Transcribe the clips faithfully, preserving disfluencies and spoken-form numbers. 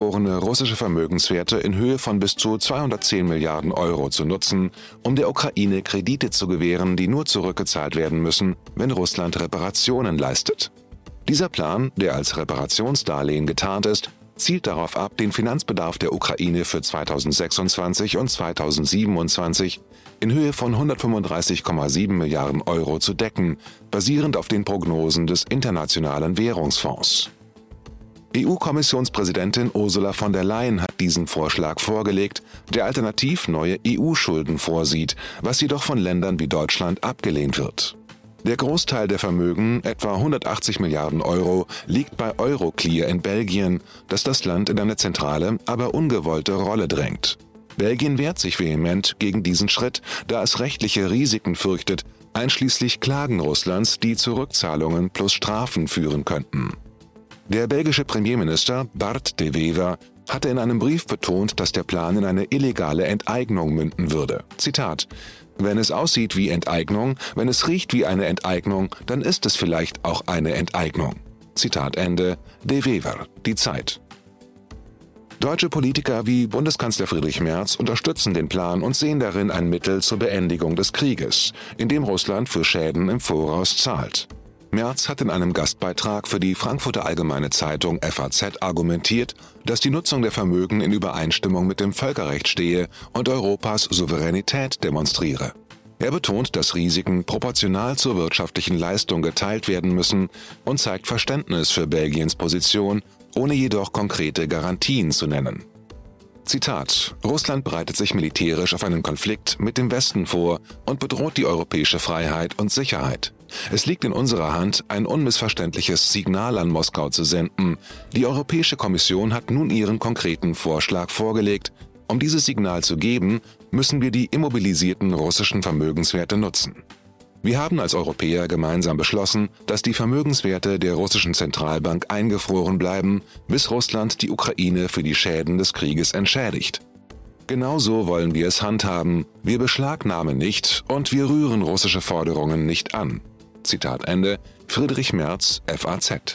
eingefrorene russische Vermögenswerte in Höhe von bis zu zweihundertzehn Milliarden Euro zu nutzen, um der Ukraine Kredite zu gewähren, die nur zurückgezahlt werden müssen, wenn Russland Reparationen leistet. Dieser Plan, der als Reparationsdarlehen getarnt ist, zielt darauf ab, den Finanzbedarf der Ukraine für zweitausendsechsundzwanzig und zweitausendsiebenundzwanzig in Höhe von hundertfünfunddreißig Komma sieben Milliarden Euro zu decken, basierend auf den Prognosen des Internationalen Währungsfonds. E U-Kommissionspräsidentin Ursula von der Leyen hat diesen Vorschlag vorgelegt, der alternativ neue E U-Schulden vorsieht, was jedoch von Ländern wie Deutschland abgelehnt wird. Der Großteil der Vermögen, etwa hundertachtzig Milliarden Euro, liegt bei Euroclear in Belgien, das das Land in eine zentrale, aber ungewollte Rolle drängt. Belgien wehrt sich vehement gegen diesen Schritt, da es rechtliche Risiken fürchtet, einschließlich Klagen Russlands, die zu Rückzahlungen plus Strafen führen könnten. Der belgische Premierminister Bart de Wever hatte in einem Brief betont, dass der Plan in eine illegale Enteignung münden würde. Zitat: Wenn es aussieht wie Enteignung, wenn es riecht wie eine Enteignung, dann ist es vielleicht auch eine Enteignung. Zitat Ende. De Wever, Die Zeit. Deutsche Politiker wie Bundeskanzler Friedrich Merz unterstützen den Plan und sehen darin ein Mittel zur Beendigung des Krieges, in dem Russland für Schäden im Voraus zahlt. Merz hat in einem Gastbeitrag für die Frankfurter Allgemeine Zeitung F A Z argumentiert, dass die Nutzung der Vermögen in Übereinstimmung mit dem Völkerrecht stehe und Europas Souveränität demonstriere. Er betont, dass Risiken proportional zur wirtschaftlichen Leistung geteilt werden müssen und zeigt Verständnis für Belgiens Position, ohne jedoch konkrete Garantien zu nennen. Zitat: Russland bereitet sich militärisch auf einen Konflikt mit dem Westen vor und bedroht die europäische Freiheit und Sicherheit. Es liegt in unserer Hand, ein unmissverständliches Signal an Moskau zu senden. Die Europäische Kommission hat nun ihren konkreten Vorschlag vorgelegt. Um dieses Signal zu geben, müssen wir die immobilisierten russischen Vermögenswerte nutzen. Wir haben als Europäer gemeinsam beschlossen, dass die Vermögenswerte der russischen Zentralbank eingefroren bleiben, bis Russland die Ukraine für die Schäden des Krieges entschädigt. Genauso wollen wir es handhaben. Wir beschlagnahmen nicht und wir rühren russische Forderungen nicht an. Zitat Ende. Friedrich Merz, F A Z.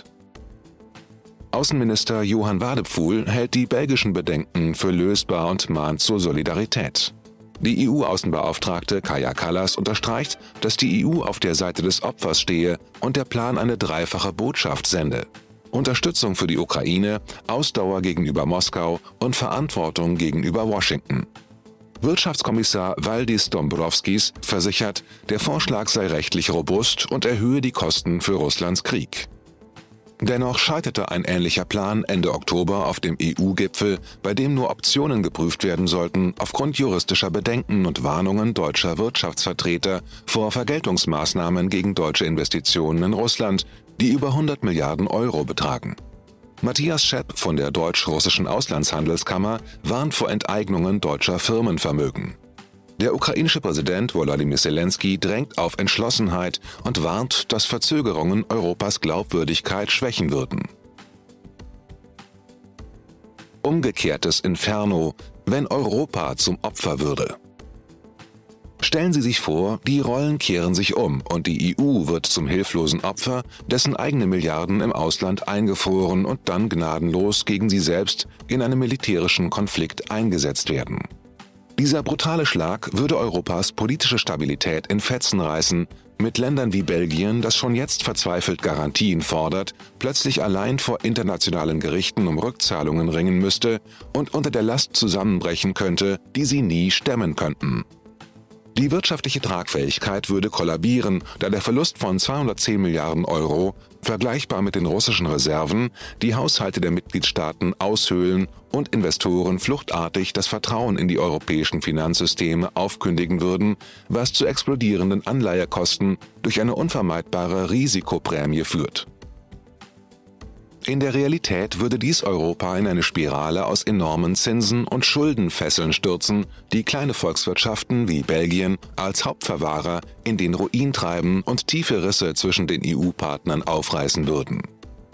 Außenminister Johan Wadephul hält die belgischen Bedenken für lösbar und mahnt zur Solidarität. Die E U-Außenbeauftragte Kaja Kallas unterstreicht, dass die E U auf der Seite des Opfers stehe und der Plan eine dreifache Botschaft sende: Unterstützung für die Ukraine, Ausdauer gegenüber Moskau und Verantwortung gegenüber Washington. Wirtschaftskommissar Valdis Dombrovskis versichert, der Vorschlag sei rechtlich robust und erhöhe die Kosten für Russlands Krieg. Dennoch scheiterte ein ähnlicher Plan Ende Oktober auf dem E U-Gipfel, bei dem nur Optionen geprüft werden sollten, aufgrund juristischer Bedenken und Warnungen deutscher Wirtschaftsvertreter vor Vergeltungsmaßnahmen gegen deutsche Investitionen in Russland, die über hundert Milliarden Euro betragen. Matthias Schepp von der Deutsch-Russischen Auslandshandelskammer warnt vor Enteignungen deutscher Firmenvermögen. Der ukrainische Präsident Volodymyr Zelensky drängt auf Entschlossenheit und warnt, dass Verzögerungen Europas Glaubwürdigkeit schwächen würden. Umgekehrtes Inferno, wenn Europa zum Opfer würde. Stellen Sie sich vor, die Rollen kehren sich um und die E U wird zum hilflosen Opfer, dessen eigene Milliarden im Ausland eingefroren und dann gnadenlos gegen sie selbst in einem militärischen Konflikt eingesetzt werden. Dieser brutale Schlag würde Europas politische Stabilität in Fetzen reißen, mit Ländern wie Belgien, das schon jetzt verzweifelt Garantien fordert, plötzlich allein vor internationalen Gerichten um Rückzahlungen ringen müsste und unter der Last zusammenbrechen könnte, die sie nie stemmen könnten. Die wirtschaftliche Tragfähigkeit würde kollabieren, da der Verlust von zweihundertzehn Milliarden Euro, vergleichbar mit den russischen Reserven, die Haushalte der Mitgliedstaaten aushöhlen und Investoren fluchtartig das Vertrauen in die europäischen Finanzsysteme aufkündigen würden, was zu explodierenden Anleihekosten durch eine unvermeidbare Risikoprämie führt. In der Realität würde dies Europa in eine Spirale aus enormen Zinsen und Schuldenfesseln stürzen, die kleine Volkswirtschaften wie Belgien als Hauptverwahrer in den Ruin treiben und tiefe Risse zwischen den E U-Partnern aufreißen würden.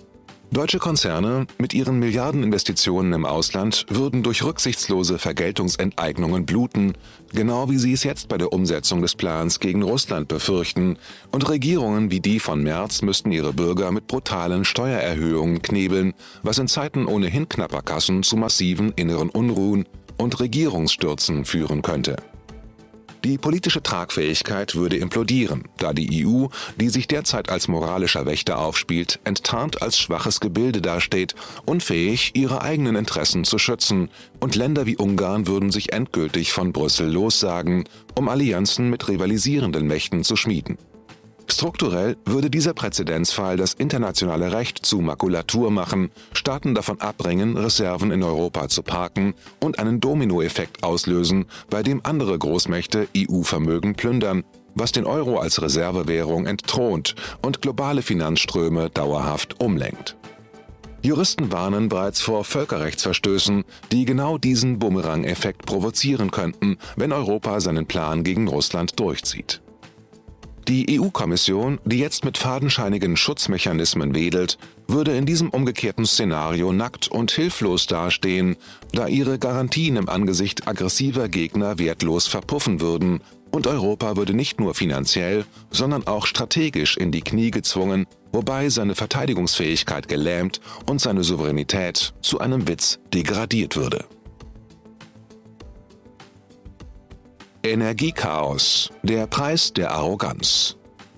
Deutsche Konzerne mit ihren Milliardeninvestitionen im Ausland würden durch rücksichtslose Vergeltungsenteignungen bluten, genau wie sie es jetzt bei der Umsetzung des Plans gegen Russland befürchten, und Regierungen wie die von Merz müssten ihre Bürger mit brutalen Steuererhöhungen knebeln, was in Zeiten ohnehin knapper Kassen zu massiven inneren Unruhen und Regierungsstürzen führen könnte. Die politische Tragfähigkeit würde implodieren, da die E U, die sich derzeit als moralischer Wächter aufspielt, enttarnt als schwaches Gebilde dasteht, unfähig, ihre eigenen Interessen zu schützen, und Länder wie Ungarn würden sich endgültig von Brüssel lossagen, um Allianzen mit rivalisierenden Mächten zu schmieden. Strukturell würde dieser Präzedenzfall das internationale Recht zu Makulatur machen, Staaten davon abbringen, Reserven in Europa zu parken und einen Dominoeffekt auslösen, bei dem andere Großmächte E U-Vermögen plündern, was den Euro als Reservewährung entthront und globale Finanzströme dauerhaft umlenkt. Juristen warnen bereits vor Völkerrechtsverstößen, die genau diesen Bumerang-Effekt provozieren könnten, wenn Europa seinen Plan gegen Russland durchzieht. Die E U-Kommission, die jetzt mit fadenscheinigen Schutzmechanismen wedelt, würde in diesem umgekehrten Szenario nackt und hilflos dastehen, da ihre Garantien im Angesicht aggressiver Gegner wertlos verpuffen würden, und Europa würde nicht nur finanziell, sondern auch strategisch in die Knie gezwungen, wobei seine Verteidigungsfähigkeit gelähmt und seine Souveränität zu einem Witz degradiert würde. Energiechaos, der Preis der Arroganz.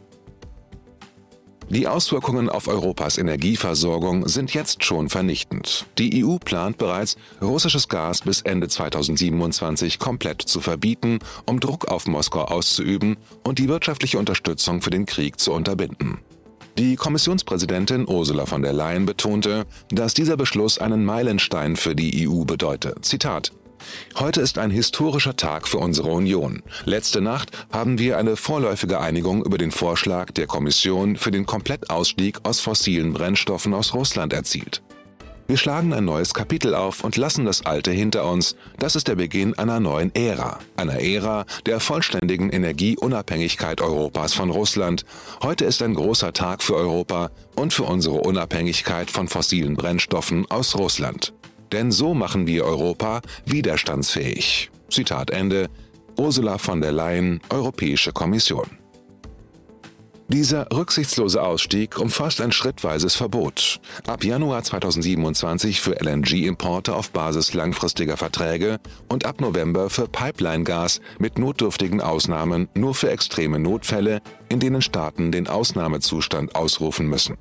Die Auswirkungen auf Europas Energieversorgung sind jetzt schon vernichtend. Die E U plant bereits, russisches Gas bis Ende zweitausendsiebenundzwanzig komplett zu verbieten, um Druck auf Moskau auszuüben und die wirtschaftliche Unterstützung für den Krieg zu unterbinden. Die Kommissionspräsidentin Ursula von der Leyen betonte, dass dieser Beschluss einen Meilenstein für die E U bedeute. Zitat: Heute ist ein historischer Tag für unsere Union. Letzte Nacht haben wir eine vorläufige Einigung über den Vorschlag der Kommission für den Komplettausstieg aus fossilen Brennstoffen aus Russland erzielt. Wir schlagen ein neues Kapitel auf und lassen das alte hinter uns. Das ist der Beginn einer neuen Ära, einer Ära der vollständigen Energieunabhängigkeit Europas von Russland. Heute ist ein großer Tag für Europa und für unsere Unabhängigkeit von fossilen Brennstoffen aus Russland. Denn so machen wir Europa widerstandsfähig. Zitat Ende. Ursula von der Leyen, Europäische Kommission. Dieser rücksichtslose Ausstieg umfasst ein schrittweises Verbot. Ab Januar zweitausendsiebenundzwanzig für L N G-Importe auf Basis langfristiger Verträge und ab November für Pipeline-Gas mit notdürftigen Ausnahmen nur für extreme Notfälle, in denen Staaten den Ausnahmezustand ausrufen müssen.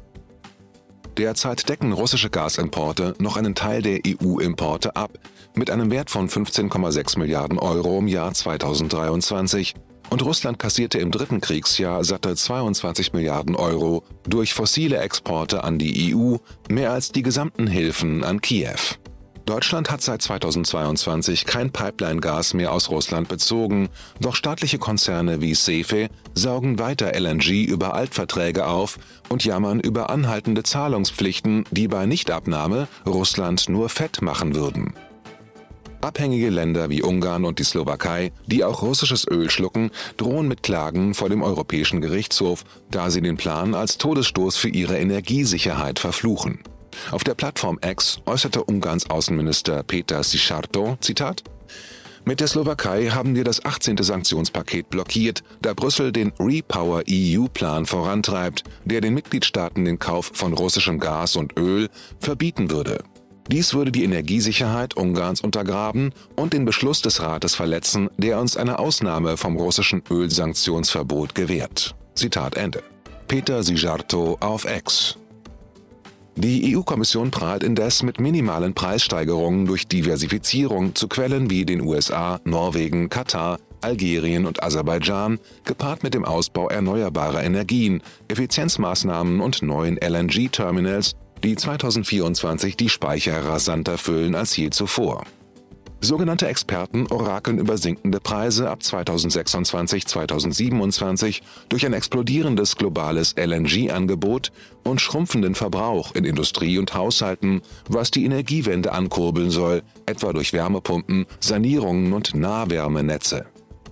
Derzeit decken russische Gasimporte noch einen Teil der E U-Importe ab, mit einem Wert von fünfzehn Komma sechs Milliarden Euro im Jahr zweitausenddreiundzwanzig, und Russland kassierte im dritten Kriegsjahr satte zweiundzwanzig Milliarden Euro durch fossile Exporte an die E U, mehr als die gesamten Hilfen an Kiew. Deutschland hat seit zweitausendzweiundzwanzig kein Pipeline-Gas mehr aus Russland bezogen, doch staatliche Konzerne wie SEFE saugen weiter L N G über Altverträge auf und jammern über anhaltende Zahlungspflichten, die bei Nichtabnahme Russland nur fett machen würden. Abhängige Länder wie Ungarn und die Slowakei, die auch russisches Öl schlucken, drohen mit Klagen vor dem Europäischen Gerichtshof, da sie den Plan als Todesstoß für ihre Energiesicherheit verfluchen. Auf der Plattform X äußerte Ungarns Außenminister Péter Szijjártó, Zitat: Mit der Slowakei haben wir das achtzehnte Sanktionspaket blockiert, da Brüssel den Repower E U-Plan vorantreibt, der den Mitgliedstaaten den Kauf von russischem Gas und Öl verbieten würde. Dies würde die Energiesicherheit Ungarns untergraben und den Beschluss des Rates verletzen, der uns eine Ausnahme vom russischen Ölsanktionsverbot gewährt. Zitat Ende. Péter Szijjártó auf X. Die E U-Kommission prahlt indes mit minimalen Preissteigerungen durch Diversifizierung zu Quellen wie den U S A, Norwegen, Katar, Algerien und Aserbaidschan, gepaart mit dem Ausbau erneuerbarer Energien, Effizienzmaßnahmen und neuen L N G-Terminals, die zweitausendvierundzwanzig die Speicher rasanter füllen als je zuvor. Sogenannte Experten orakeln über sinkende Preise ab zweitausendsechsundzwanzig zweitausendsiebenundzwanzig durch ein explodierendes globales L N G-Angebot und schrumpfenden Verbrauch in Industrie und Haushalten, was die Energiewende ankurbeln soll, etwa durch Wärmepumpen, Sanierungen und Nahwärmenetze.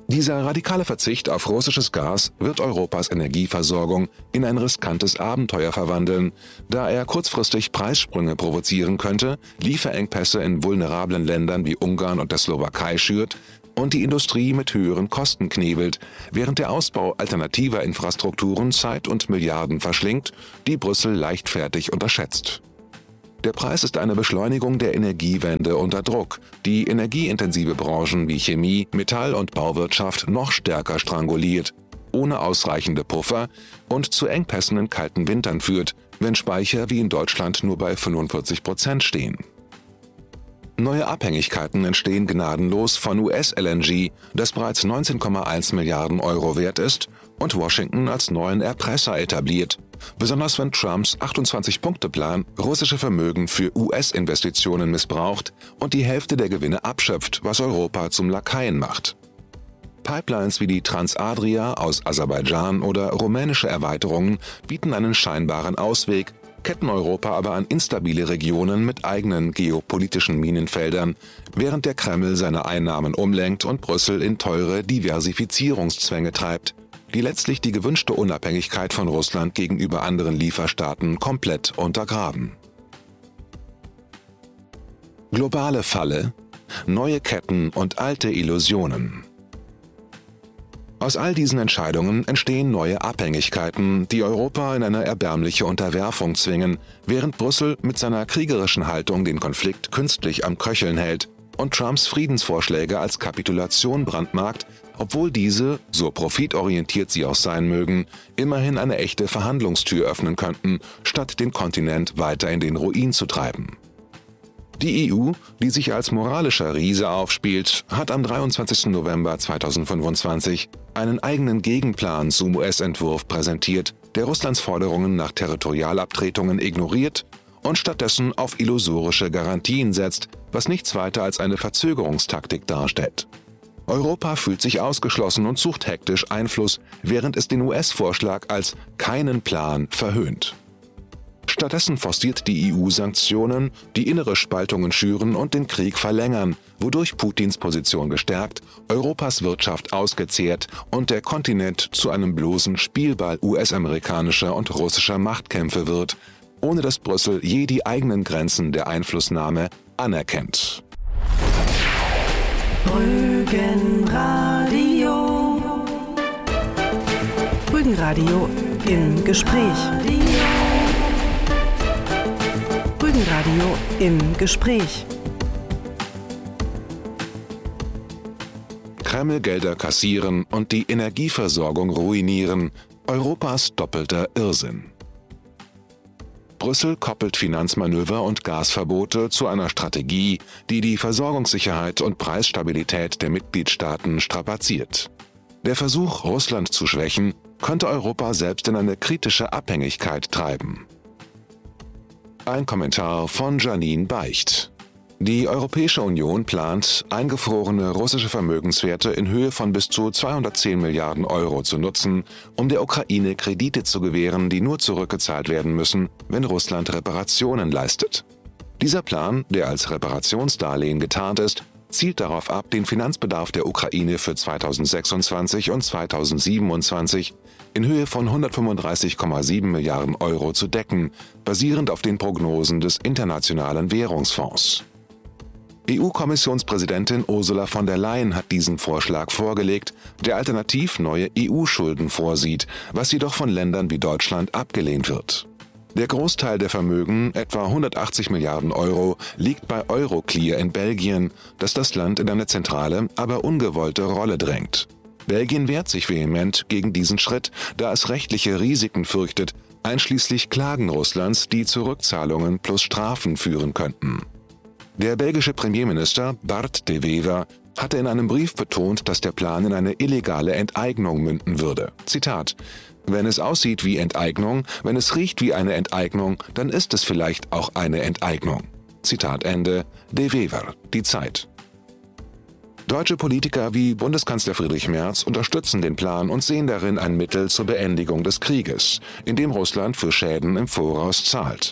Dieser radikale Verzicht auf russisches Gas wird Europas Energieversorgung in ein riskantes Abenteuer verwandeln, da er kurzfristig Preissprünge provozieren könnte, Lieferengpässe in vulnerablen Ländern wie Ungarn und der Slowakei schürt und die Industrie mit höheren Kosten knebelt, während der Ausbau alternativer Infrastrukturen Zeit und Milliarden verschlingt, die Brüssel leichtfertig unterschätzt. Der Preis ist eine Beschleunigung der Energiewende unter Druck, die energieintensive Branchen wie Chemie, Metall- und Bauwirtschaft noch stärker stranguliert, ohne ausreichende Puffer und zu Engpässen in kalten Wintern führt, wenn Speicher wie in Deutschland nur bei fünfundvierzig Prozent stehen. Neue Abhängigkeiten entstehen gnadenlos von U S-L N G, das bereits neunzehn Komma eins Milliarden Euro wert ist und Washington als neuen Erpresser etabliert, besonders wenn Trumps achtundzwanzig-Punkte-Plan russische Vermögen für U S-Investitionen missbraucht und die Hälfte der Gewinne abschöpft, was Europa zum Lakaien macht. Pipelines wie die Transadria aus Aserbaidschan oder rumänische Erweiterungen bieten einen scheinbaren Ausweg, ketten Europa aber an instabile Regionen mit eigenen geopolitischen Minenfeldern, während der Kreml seine Einnahmen umlenkt und Brüssel in teure Diversifizierungszwänge treibt, die letztlich die gewünschte Unabhängigkeit von Russland gegenüber anderen Lieferstaaten komplett untergraben. Globale Falle, neue Ketten und alte Illusionen. Aus all diesen Entscheidungen entstehen neue Abhängigkeiten, die Europa in eine erbärmliche Unterwerfung zwingen, während Brüssel mit seiner kriegerischen Haltung den Konflikt künstlich am Köcheln hält und Trumps Friedensvorschläge als Kapitulation brandmarkt, obwohl diese, so profitorientiert sie auch sein mögen, immerhin eine echte Verhandlungstür öffnen könnten, statt den Kontinent weiter in den Ruin zu treiben. Die E U, die sich als moralischer Riese aufspielt, hat am dreiundzwanzigsten November zweitausendfünfundzwanzig einen eigenen Gegenplan zum U S-Entwurf präsentiert, der Russlands Forderungen nach Territorialabtretungen ignoriert und stattdessen auf illusorische Garantien setzt, was nichts weiter als eine Verzögerungstaktik darstellt. Europa fühlt sich ausgeschlossen und sucht hektisch Einfluss, während es den U S-Vorschlag als keinen Plan verhöhnt. Stattdessen forciert die E U Sanktionen, die innere Spaltungen schüren und den Krieg verlängern, wodurch Putins Position gestärkt, Europas Wirtschaft ausgezehrt und der Kontinent zu einem bloßen Spielball U S-amerikanischer und russischer Machtkämpfe wird, ohne dass Brüssel je die eigenen Grenzen der Einflussnahme anerkennt. Rügenradio. Rügenradio im Gespräch. Rügenradio im Gespräch. Kreml-Gelder kassieren und die Energieversorgung ruinieren. Europas doppelter Irrsinn. Brüssel koppelt Finanzmanöver und Gasverbote zu einer Strategie, die die Versorgungssicherheit und Preisstabilität der Mitgliedstaaten strapaziert. Der Versuch, Russland zu schwächen, könnte Europa selbst in eine kritische Abhängigkeit treiben. Ein Kommentar von Janine Beicht. Die Europäische Union plant, eingefrorene russische Vermögenswerte in Höhe von bis zu zweihundertzehn Milliarden Euro zu nutzen, um der Ukraine Kredite zu gewähren, die nur zurückgezahlt werden müssen, wenn Russland Reparationen leistet. Dieser Plan, der als Reparationsdarlehen getarnt ist, zielt darauf ab, den Finanzbedarf der Ukraine für zweitausendsechsundzwanzig und zweitausendsiebenundzwanzig in Höhe von hundertfünfunddreißig Komma sieben Milliarden Euro zu decken, basierend auf den Prognosen des Internationalen Währungsfonds. E U-Kommissionspräsidentin Ursula von der Leyen hat diesen Vorschlag vorgelegt, der alternativ neue E U-Schulden vorsieht, was jedoch von Ländern wie Deutschland abgelehnt wird. Der Großteil der Vermögen, etwa hundertachtzig Milliarden Euro, liegt bei Euroclear in Belgien, das das Land in eine zentrale, aber ungewollte Rolle drängt. Belgien wehrt sich vehement gegen diesen Schritt, da es rechtliche Risiken fürchtet, einschließlich Klagen Russlands, die zu Rückzahlungen plus Strafen führen könnten. Der belgische Premierminister Bart De Wever hatte in einem Brief betont, dass der Plan in eine illegale Enteignung münden würde. Zitat: Wenn es aussieht wie Enteignung, wenn es riecht wie eine Enteignung, dann ist es vielleicht auch eine Enteignung. Zitat Ende. De Wever, Die Zeit. Deutsche Politiker wie Bundeskanzler Friedrich Merz unterstützen den Plan und sehen darin ein Mittel zur Beendigung des Krieges, in dem Russland für Schäden im Voraus zahlt.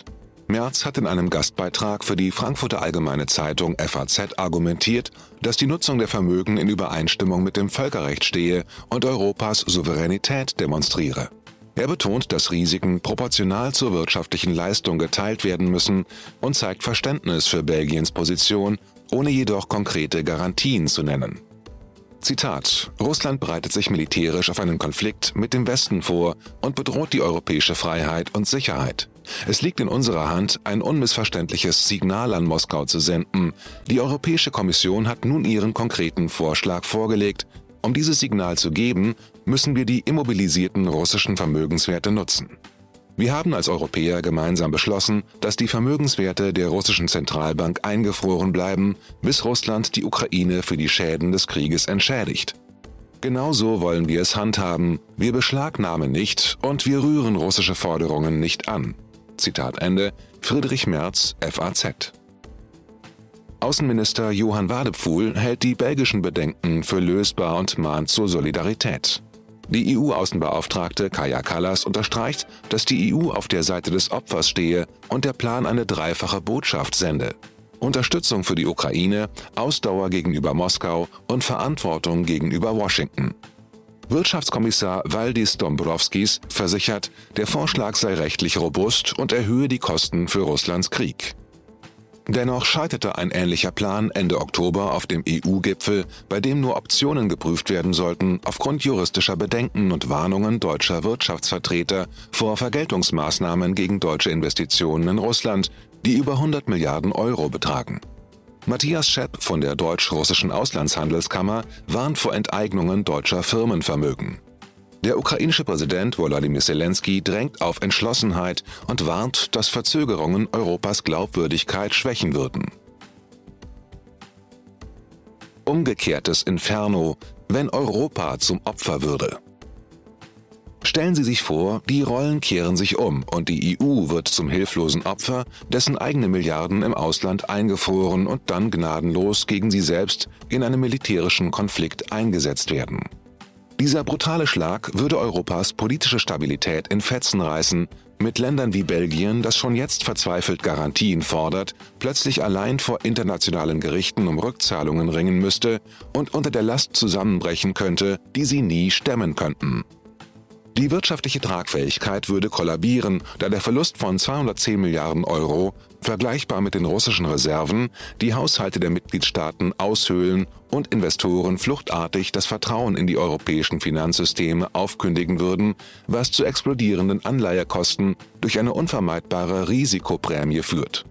Merz hat in einem Gastbeitrag für die Frankfurter Allgemeine Zeitung F A Z argumentiert, dass die Nutzung der Vermögen in Übereinstimmung mit dem Völkerrecht stehe und Europas Souveränität demonstriere. Er betont, dass Risiken proportional zur wirtschaftlichen Leistung geteilt werden müssen und zeigt Verständnis für Belgiens Position, ohne jedoch konkrete Garantien zu nennen. Zitat: Russland bereitet sich militärisch auf einen Konflikt mit dem Westen vor und bedroht die europäische Freiheit und Sicherheit. Es liegt in unserer Hand, ein unmissverständliches Signal an Moskau zu senden. Die Europäische Kommission hat nun ihren konkreten Vorschlag vorgelegt. Um dieses Signal zu geben, müssen wir die immobilisierten russischen Vermögenswerte nutzen. Wir haben als Europäer gemeinsam beschlossen, dass die Vermögenswerte der russischen Zentralbank eingefroren bleiben, bis Russland die Ukraine für die Schäden des Krieges entschädigt. Genauso wollen wir es handhaben. Wir beschlagnahmen nicht und wir rühren russische Forderungen nicht an. Zitat Ende, Friedrich Merz, F A Z. Außenminister Johan Wadephul hält die belgischen Bedenken für lösbar und mahnt zur Solidarität. Die E U-Außenbeauftragte Kaja Kallas unterstreicht, dass die E U auf der Seite des Opfers stehe und der Plan eine dreifache Botschaft sende: Unterstützung für die Ukraine, Ausdauer gegenüber Moskau und Verantwortung gegenüber Washington. Wirtschaftskommissar Valdis Dombrovskis versichert, der Vorschlag sei rechtlich robust und erhöhe die Kosten für Russlands Krieg. Dennoch scheiterte ein ähnlicher Plan Ende Oktober auf dem E U-Gipfel, bei dem nur Optionen geprüft werden sollten, aufgrund juristischer Bedenken und Warnungen deutscher Wirtschaftsvertreter vor Vergeltungsmaßnahmen gegen deutsche Investitionen in Russland, die über hundert Milliarden Euro betragen. Matthias Schepp von der Deutsch-Russischen Auslandshandelskammer warnt vor Enteignungen deutscher Firmenvermögen. Der ukrainische Präsident Volodymyr Zelensky drängt auf Entschlossenheit und warnt, dass Verzögerungen Europas Glaubwürdigkeit schwächen würden. Umgekehrtes Inferno, wenn Europa zum Opfer würde. Stellen Sie sich vor, die Rollen kehren sich um und die E U wird zum hilflosen Opfer, dessen eigene Milliarden im Ausland eingefroren und dann gnadenlos gegen sie selbst in einem militärischen Konflikt eingesetzt werden. Dieser brutale Schlag würde Europas politische Stabilität in Fetzen reißen, mit Ländern wie Belgien, das schon jetzt verzweifelt Garantien fordert, plötzlich allein vor internationalen Gerichten um Rückzahlungen ringen müsste und unter der Last zusammenbrechen könnte, die sie nie stemmen könnten. Die wirtschaftliche Tragfähigkeit würde kollabieren, da der Verlust von zweihundertzehn Milliarden Euro, vergleichbar mit den russischen Reserven, die Haushalte der Mitgliedstaaten aushöhlen und Investoren fluchtartig das Vertrauen in die europäischen Finanzsysteme aufkündigen würden, was zu explodierenden Anleihekosten durch eine unvermeidbare Risikoprämie führt.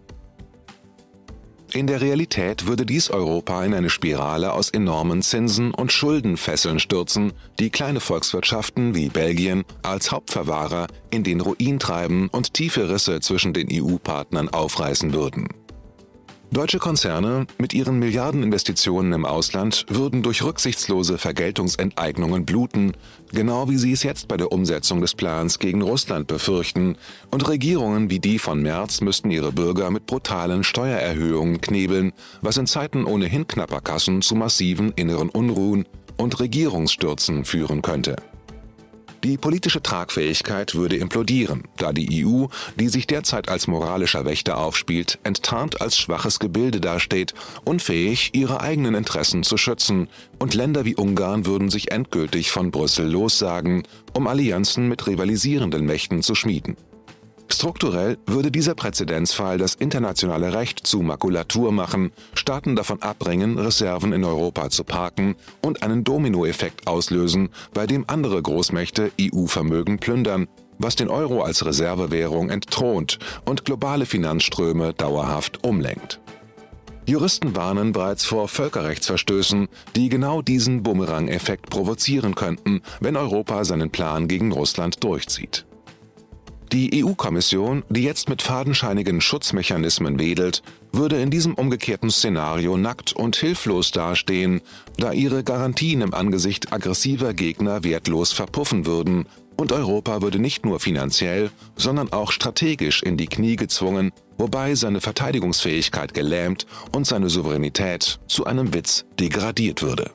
In der Realität würde dies Europa in eine Spirale aus enormen Zinsen und Schuldenfesseln stürzen, die kleine Volkswirtschaften wie Belgien als Hauptverwahrer in den Ruin treiben und tiefe Risse zwischen den E U-Partnern aufreißen würden. Deutsche Konzerne mit ihren Milliardeninvestitionen im Ausland würden durch rücksichtslose Vergeltungsenteignungen bluten, genau wie sie es jetzt bei der Umsetzung des Plans gegen Russland befürchten, und Regierungen wie die von Merz müssten ihre Bürger mit brutalen Steuererhöhungen knebeln, was in Zeiten ohnehin knapper Kassen zu massiven inneren Unruhen und Regierungsstürzen führen könnte. Die politische Tragfähigkeit würde implodieren, da die E U, die sich derzeit als moralischer Wächter aufspielt, enttarnt als schwaches Gebilde dasteht, unfähig, ihre eigenen Interessen zu schützen, und Länder wie Ungarn würden sich endgültig von Brüssel lossagen, um Allianzen mit rivalisierenden Mächten zu schmieden. Strukturell würde dieser Präzedenzfall das internationale Recht zu Makulatur machen, Staaten davon abbringen, Reserven in Europa zu parken und einen Dominoeffekt auslösen, bei dem andere Großmächte E U-Vermögen plündern, was den Euro als Reservewährung entthront und globale Finanzströme dauerhaft umlenkt. Juristen warnen bereits vor Völkerrechtsverstößen, die genau diesen Bumerang-Effekt provozieren könnten, wenn Europa seinen Plan gegen Russland durchzieht. Die E U-Kommission, die jetzt mit fadenscheinigen Schutzmechanismen wedelt, würde in diesem umgekehrten Szenario nackt und hilflos dastehen, da ihre Garantien im Angesicht aggressiver Gegner wertlos verpuffen würden, und Europa würde nicht nur finanziell, sondern auch strategisch in die Knie gezwungen, wobei seine Verteidigungsfähigkeit gelähmt und seine Souveränität zu einem Witz degradiert würde.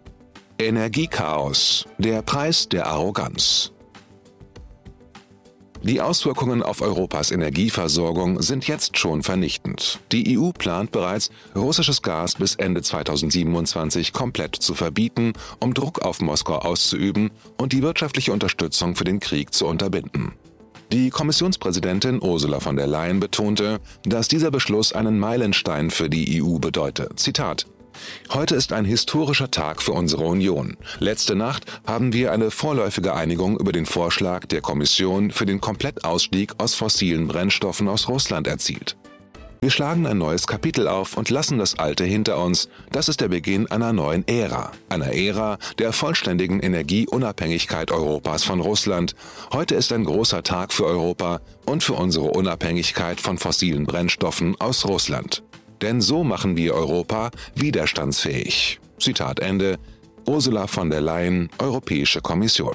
Energiechaos, der Preis der Arroganz. Die Auswirkungen auf Europas Energieversorgung sind jetzt schon vernichtend. Die E U plant bereits, russisches Gas bis Ende zweitausendsiebenundzwanzig komplett zu verbieten, um Druck auf Moskau auszuüben und die wirtschaftliche Unterstützung für den Krieg zu unterbinden. Die Kommissionspräsidentin Ursula von der Leyen betonte, dass dieser Beschluss einen Meilenstein für die E U bedeute. Zitat: Heute ist ein historischer Tag für unsere Union. Letzte Nacht haben wir eine vorläufige Einigung über den Vorschlag der Kommission für den Komplettausstieg aus fossilen Brennstoffen aus Russland erzielt. Wir schlagen ein neues Kapitel auf und lassen das alte hinter uns. Das ist der Beginn einer neuen Ära, einer Ära der vollständigen Energieunabhängigkeit Europas von Russland. Heute ist ein großer Tag für Europa und für unsere Unabhängigkeit von fossilen Brennstoffen aus Russland. Denn so machen wir Europa widerstandsfähig. Zitat Ende. Ursula von der Leyen, Europäische Kommission.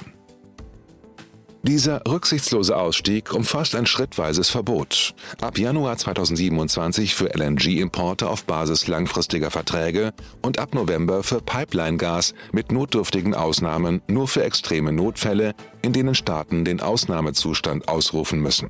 Dieser rücksichtslose Ausstieg umfasst ein schrittweises Verbot. Ab Januar zweitausendsiebenundzwanzig für L N G-Importe auf Basis langfristiger Verträge und ab November für Pipeline-Gas mit notdürftigen Ausnahmen nur für extreme Notfälle, in denen Staaten den Ausnahmezustand ausrufen müssen.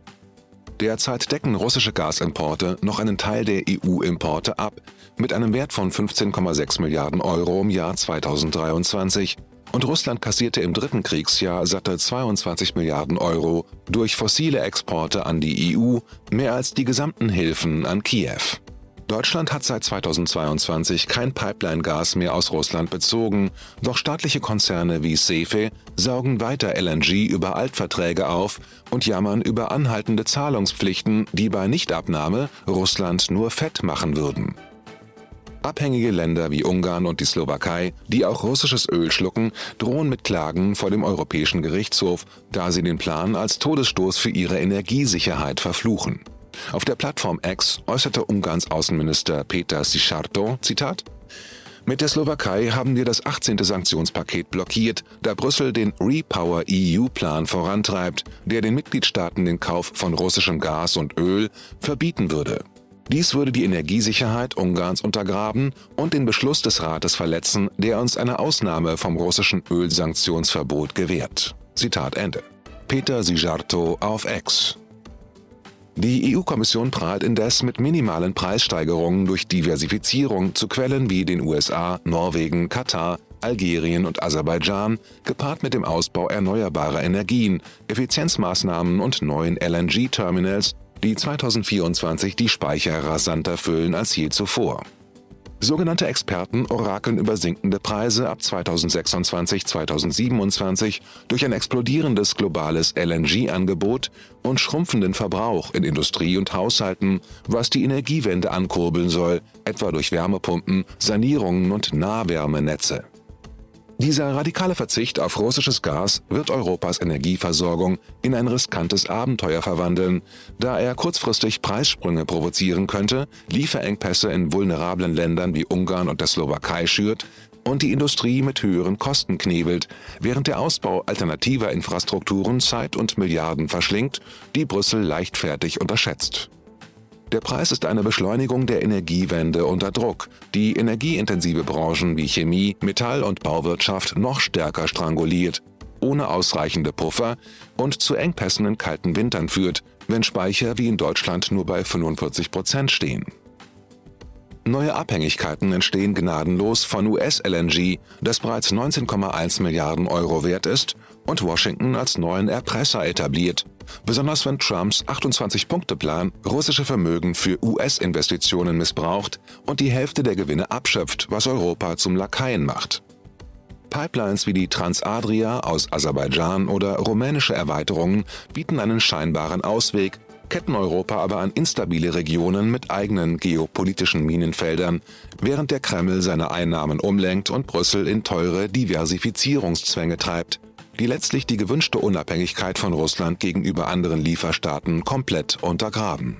Derzeit decken russische Gasimporte noch einen Teil der E U-Importe ab, mit einem Wert von fünfzehn Komma sechs Milliarden Euro im Jahr zweitausenddreiundzwanzig, und Russland kassierte im dritten Kriegsjahr satte zweiundzwanzig Milliarden Euro durch fossile Exporte an die E U, mehr als die gesamten Hilfen an Kiew. Deutschland hat seit zweitausendzweiundzwanzig kein Pipeline-Gas mehr aus Russland bezogen, doch staatliche Konzerne wie Sefe saugen weiter L N G über Altverträge auf und jammern über anhaltende Zahlungspflichten, die bei Nichtabnahme Russland nur fett machen würden. Abhängige Länder wie Ungarn und die Slowakei, die auch russisches Öl schlucken, drohen mit Klagen vor dem Europäischen Gerichtshof, da sie den Plan als Todesstoß für ihre Energiesicherheit verfluchen. Auf der Plattform X äußerte Ungarns Außenminister Péter Szijjártó, Zitat: Mit der Slowakei haben wir das achtzehnte Sanktionspaket blockiert, da Brüssel den Repower E U-Plan vorantreibt, der den Mitgliedstaaten den Kauf von russischem Gas und Öl verbieten würde. Dies würde die Energiesicherheit Ungarns untergraben und den Beschluss des Rates verletzen, der uns eine Ausnahme vom russischen Ölsanktionsverbot gewährt. Zitat Ende. Péter Szijjártó auf X. Die E U-Kommission prahlt indes mit minimalen Preissteigerungen durch Diversifizierung zu Quellen wie den U S A, Norwegen, Katar, Algerien und Aserbaidschan, gepaart mit dem Ausbau erneuerbarer Energien, Effizienzmaßnahmen und neuen L N G-Terminals, die zweitausendvierundzwanzig die Speicher rasanter füllen als je zuvor. Sogenannte Experten orakeln über sinkende Preise ab zweitausendsechsundzwanzig zweitausendsiebenundzwanzig durch ein explodierendes globales L N G-Angebot und schrumpfenden Verbrauch in Industrie und Haushalten, was die Energiewende ankurbeln soll, etwa durch Wärmepumpen, Sanierungen und Nahwärmenetze. Dieser radikale Verzicht auf russisches Gas wird Europas Energieversorgung in ein riskantes Abenteuer verwandeln, da er kurzfristig Preissprünge provozieren könnte, Lieferengpässe in vulnerablen Ländern wie Ungarn und der Slowakei schürt und die Industrie mit höheren Kosten knebelt, während der Ausbau alternativer Infrastrukturen Zeit und Milliarden verschlingt, die Brüssel leichtfertig unterschätzt. Der Preis ist eine Beschleunigung der Energiewende unter Druck, die energieintensive Branchen wie Chemie, Metall- und Bauwirtschaft noch stärker stranguliert, ohne ausreichende Puffer und zu Engpässen in kalten Wintern führt, wenn Speicher wie in Deutschland nur bei fünfundvierzig Prozent stehen. Neue Abhängigkeiten entstehen gnadenlos von U S-L N G, das bereits neunzehn Komma eins Milliarden Euro wert ist und Washington als neuen Erpresser etabliert, besonders wenn Trumps achtundzwanzig-Punkte-Plan russische Vermögen für U S-Investitionen missbraucht und die Hälfte der Gewinne abschöpft, was Europa zum Lakaien macht. Pipelines wie die Transadria aus Aserbaidschan oder rumänische Erweiterungen bieten einen scheinbaren Ausweg, ketten Europa aber an instabile Regionen mit eigenen geopolitischen Minenfeldern, während der Kreml seine Einnahmen umlenkt und Brüssel in teure Diversifizierungszwänge treibt, die letztlich die gewünschte Unabhängigkeit von Russland gegenüber anderen Lieferstaaten komplett untergraben.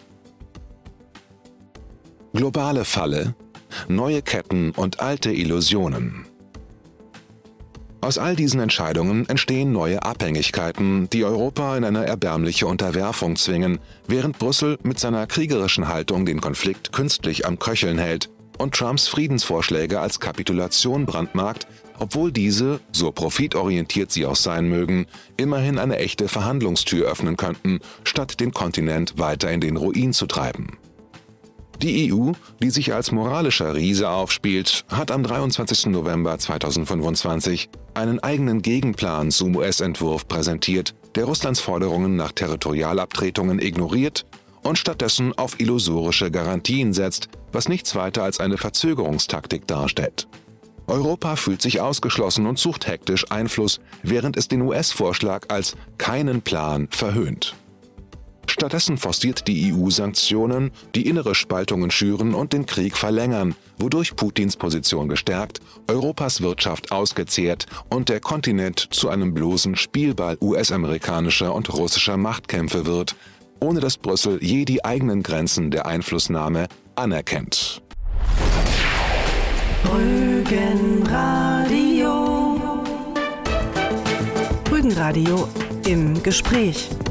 Globale Falle, neue Ketten und alte Illusionen. Aus all diesen Entscheidungen entstehen neue Abhängigkeiten, die Europa in eine erbärmliche Unterwerfung zwingen, während Brüssel mit seiner kriegerischen Haltung den Konflikt künstlich am Köcheln hält, und Trumps Friedensvorschläge als Kapitulation brandmarkt, obwohl diese, so profitorientiert sie auch sein mögen, immerhin eine echte Verhandlungstür öffnen könnten, statt den Kontinent weiter in den Ruin zu treiben. Die E U, die sich als moralischer Riese aufspielt, hat am dreiundzwanzigsten November zweitausendfünfundzwanzig einen eigenen Gegenplan zum U S-Entwurf präsentiert, der Russlands Forderungen nach Territorialabtretungen ignoriert und stattdessen auf illusorische Garantien setzt, was nichts weiter als eine Verzögerungstaktik darstellt. Europa fühlt sich ausgeschlossen und sucht hektisch Einfluss, während es den U S-Vorschlag als keinen Plan verhöhnt. Stattdessen forciert die E U Sanktionen, die innere Spaltungen schüren und den Krieg verlängern, wodurch Putins Position gestärkt, Europas Wirtschaft ausgezehrt und der Kontinent zu einem bloßen Spielball U S-amerikanischer und russischer Machtkämpfe wird, ohne dass Brüssel je die eigenen Grenzen der Einflussnahme anerkennt. Rügenradio. Rügenradio im Gespräch.